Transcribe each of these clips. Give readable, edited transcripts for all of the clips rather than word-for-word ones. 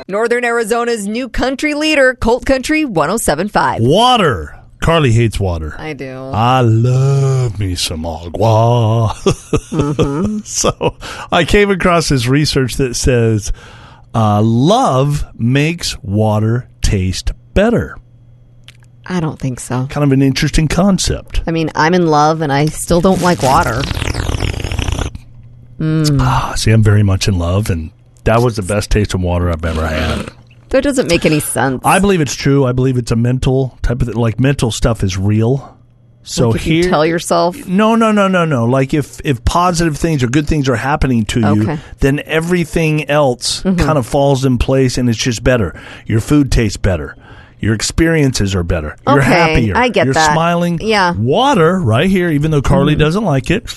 Northern Arizona's new country leader, Colt Country 107.5. Water. Carly hates water. I do. I love me some agua. So I came across this research that says love makes water taste better. I don't think so. Kind of an interesting concept. I mean, I'm in love and I still don't like water. See, I'm very much in love, and that was the best taste of water I've ever had. That doesn't make any sense. I believe it's true. I believe it's a mental type of thing. Like, mental stuff is real. So like if here, you tell yourself? No. Like if positive things or good things are happening to you, then everything else kind of falls in place, and it's just better. Your food tastes better. Your experiences are better. You're happier. I get You're that. smiling. Yeah. Water, right here, even though Carly doesn't like it,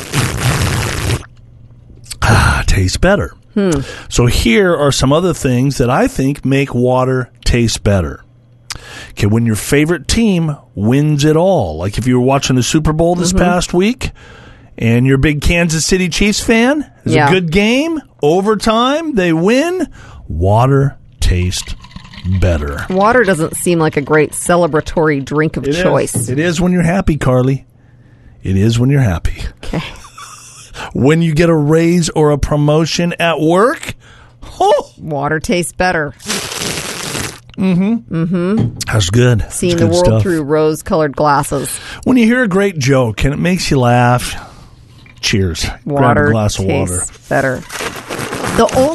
tastes better. So here are some other things that I think make water taste better. Okay, when your favorite team wins it all, like if you were watching the Super Bowl this past week and you're a big Kansas City Chiefs fan, it's a good game, overtime, they win, water tastes better. Water doesn't seem like a great celebratory drink of choice. It is when you're happy, Carly. It is when you're happy. Okay. When you get a raise or a promotion at work, water tastes better. That's good. Seeing That's the good world stuff. through rose-colored glasses. When you hear a great joke and it makes you laugh, cheers. Grab a glass of water. Tastes better. The only